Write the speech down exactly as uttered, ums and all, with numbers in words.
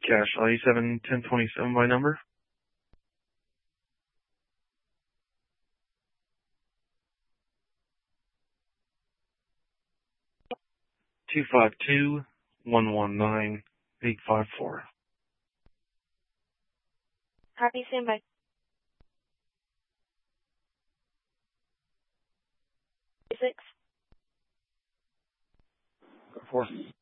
Cash value seven ten twenty seven by number. Two five two one one nine eight five four. Copy, standby. Six. Four.